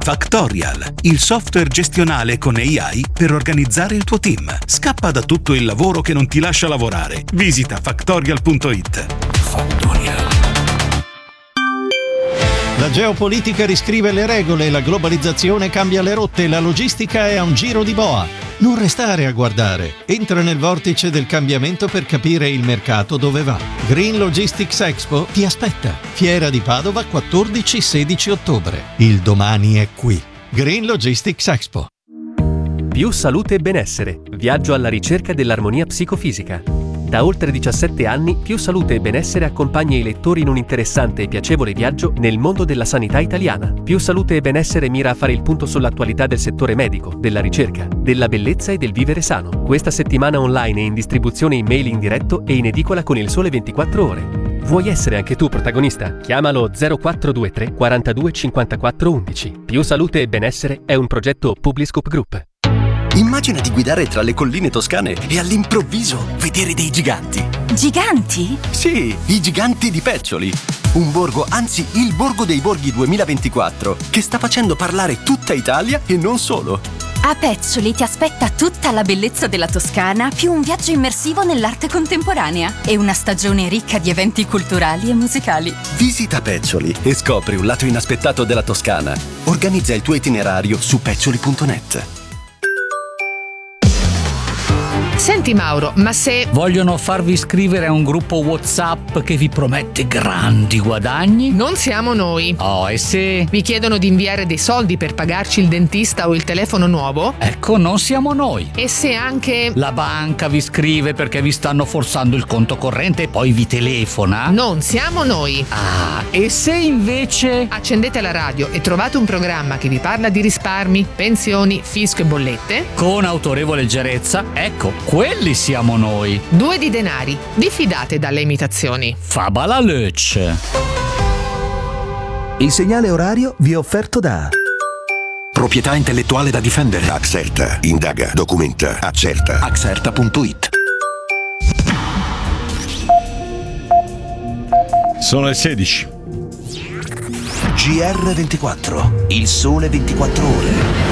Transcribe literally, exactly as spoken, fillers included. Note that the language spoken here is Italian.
Factorial, il software gestionale con A I per organizzare il tuo team. Scappa da tutto il lavoro che non ti lascia lavorare. Visita factorial punto it. Factorial. La geopolitica riscrive le regole, la globalizzazione cambia le rotte, la logistica è a un giro di boa. Non restare a guardare. Entra nel vortice del cambiamento per capire il mercato dove va. Green Logistics Expo ti aspetta. Fiera di Padova quattordici sedici ottobre. Il domani è qui. Green Logistics Expo. Più salute e benessere. Viaggio alla ricerca dell'armonia psicofisica. Da oltre diciassette anni, Più Salute e Benessere accompagna i lettori in un interessante e piacevole viaggio nel mondo della sanità italiana. Più Salute e Benessere mira a fare il punto sull'attualità del settore medico, della ricerca, della bellezza e del vivere sano. Questa settimana online è in distribuzione in mail in diretto e in edicola con Il Sole ventiquattro Ore. Vuoi essere anche tu protagonista? Chiamalo zero quattro due tre quarantadue cinquantaquattro undici. Più Salute e Benessere è un progetto Publiscope Group. Immagina di guidare tra le colline toscane e all'improvviso vedere dei giganti. Giganti? Sì, i giganti di Peccioli. Un borgo, anzi il Borgo dei Borghi duemilaventiquattro, che sta facendo parlare tutta Italia e non solo. A Peccioli ti aspetta tutta la bellezza della Toscana, più un viaggio immersivo nell'arte contemporanea e una stagione ricca di eventi culturali e musicali. Visita Peccioli e scopri un lato inaspettato della Toscana. Organizza il tuo itinerario su peccioli punto net. Senti Mauro, ma se vogliono farvi iscrivere a un gruppo WhatsApp che vi promette grandi guadagni? Non siamo noi. Oh, e se vi chiedono di inviare dei soldi per pagarci il dentista o il telefono nuovo? Ecco, non siamo noi. E se anche la banca vi scrive perché vi stanno forzando il conto corrente e poi vi telefona? Non siamo noi. Ah, e se invece accendete la radio e trovate un programma che vi parla di risparmi, pensioni, fisco e bollette? Con autorevole leggerezza, ecco, quelli siamo noi. Due di denari. Vi fidate dalle imitazioni? Fabala Lecce. Il segnale orario vi è offerto da Proprietà intellettuale da difendere. Axerta. Indaga, documenta, accerta. Axerta punto it. Sono le sedici. G R ventiquattro. Il Sole ventiquattro Ore.